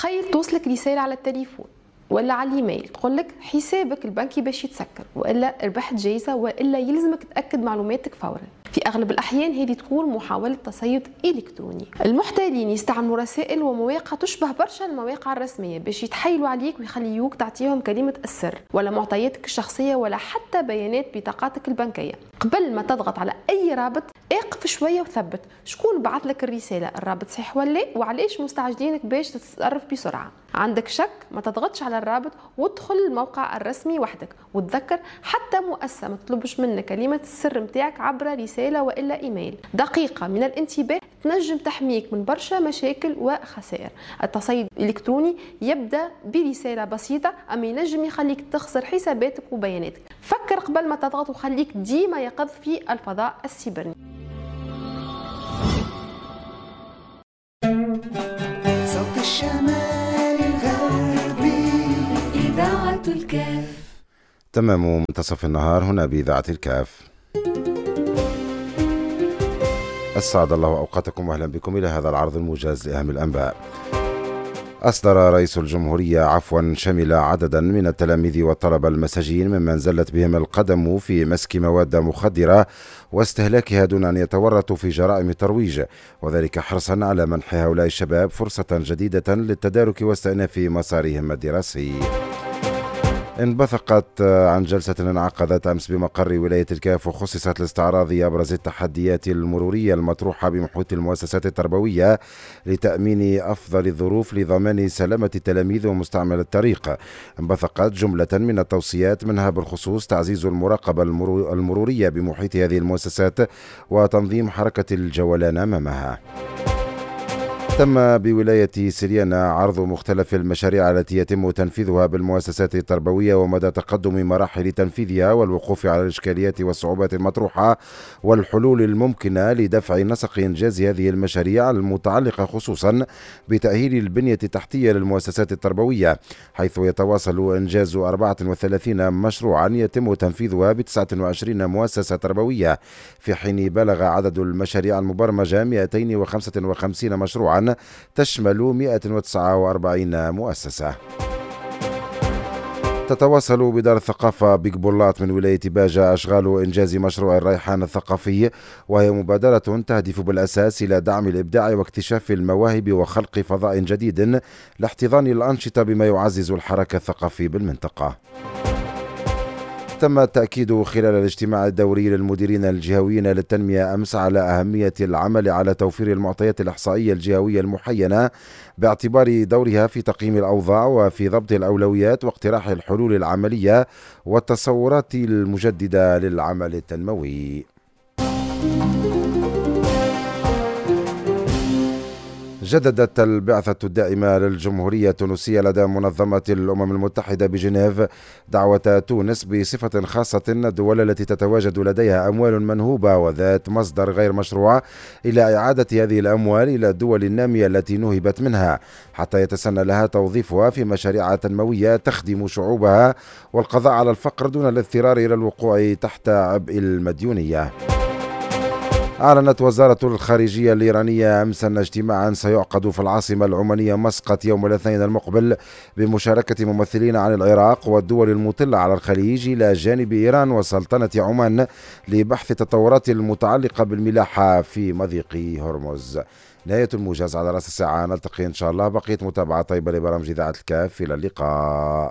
تخيل توصلك رسالة على التليفون ولا على الايميل تقول لك حسابك البنكي باش يتسكر، والا ربحت جايزه، والا يلزمك تاكد معلوماتك فورا. في اغلب الاحيان هذه تكون محاوله تصيد الكتروني. المحتالين يستعملوا رسائل ومواقع تشبه برشا المواقع الرسميه باش يتحايلوا عليك ويخليوك تعطيهم كلمه السر ولا معطياتك الشخصيه ولا حتى بيانات بطاقاتك البنكيه. قبل ما تضغط على اي رابط اقف شويه وثبت شكون بعث لك الرساله، الرابط صحيح ولا لا، وعلاش مستعجلينك باش تتصرف بسرعه. عندك شك ما تضغطش على الرابط وادخل الموقع الرسمي وحدك، وتذكر حتى مؤسسه ما تطلبش منك كلمه السر نتاعك عبر رساله والا ايميل. دقيقه من الانتباه تنجم تحميك من برشا مشاكل وخسائر. التصيد الالكتروني يبدا برساله بسيطه اما ينجم يخليك تخسر حساباتك وبياناتك. فكر قبل ما تضغط وخليك ديما يقظ في الفضاء السيبراني. صوت الشمال الغربي إذاعة الكاف. تمام منتصف النهار هنا بإذاعة الكاف. أسعد الله أوقاتكم وأهلا بكم إلى هذا العرض الموجز لأهم الأنباء. أصدر رئيس الجمهورية عفوا شمل عددا من التلاميذ والطلبة المساجين ممن زلت بهم القدم في مسك مواد مخدرة واستهلاكها دون أن يتورطوا في جرائم ترويج، وذلك حرصا على منح هؤلاء الشباب فرصة جديدة للتدارك واستئناف مسارهم الدراسي. انبثقت عن جلسة انعقدت أمس بمقر ولاية الكاف وخصصت لاستعراض أبرز التحديات المرورية المطروحة بمحيط المؤسسات التربوية لتأمين أفضل الظروف لضمان سلامة التلاميذ ومستعمل الطريق. انبثقت جملة من التوصيات منها بالخصوص تعزيز المراقبة المرورية بمحيط هذه المؤسسات وتنظيم حركة الجولان أمامها. تم بولاية سريانة عرض مختلف المشاريع التي يتم تنفيذها بالمؤسسات التربوية ومدى تقدم مراحل تنفيذها والوقوف على الإشكاليات والصعوبات المطروحة والحلول الممكنة لدفع نسق إنجاز هذه المشاريع المتعلقة خصوصا بتأهيل البنية التحتية للمؤسسات التربوية، حيث يتواصل إنجاز 34 مشروعا يتم تنفيذها ب 29 مؤسسة تربوية، في حين بلغ عدد المشاريع المبرمجة 255 مشروعا تشمل 149 مؤسسة. تتواصل بدار الثقافة بقبلات من ولاية باجة أشغال إنجاز مشروع الريحان الثقافي، وهي مبادرة تهدف بالأساس إلى دعم الإبداع واكتشاف المواهب وخلق فضاء جديد لاحتضان الأنشطة بما يعزز الحركة الثقافية بالمنطقة. تم التأكيد خلال الاجتماع الدوري للمديرين الجهويين للتنمية أمس على أهمية العمل على توفير المعطيات الإحصائية الجهوية المحينة باعتبار دورها في تقييم الأوضاع وفي ضبط الأولويات واقتراح الحلول العملية والتصورات المجددة للعمل التنموي. جددت البعثة الدائمة للجمهورية التونسية لدى منظمة الأمم المتحدة بجنيف دعوة تونس بصفة خاصة الدول التي تتواجد لديها أموال منهوبة وذات مصدر غير مشروع إلى إعادة هذه الأموال إلى الدول النامية التي نهبت منها حتى يتسنى لها توظيفها في مشاريع تنموية تخدم شعوبها والقضاء على الفقر دون الاضطرار إلى الوقوع تحت عبء المديونية. أعلنت وزارة الخارجية الإيرانية أمس أن اجتماعا سيعقد في العاصمة العمانية مسقط يوم الاثنين المقبل بمشاركة ممثلين عن العراق والدول المطلة على الخليج إلى جانب إيران وسلطنة عمان لبحث التطورات المتعلقة بالملاحة في مضيق هرمز. نهاية الموجز على رأس الساعة، نلتقي إن شاء الله. بقية متابعة طيبة لبرامج إذاعة الكاف، إلى اللقاء.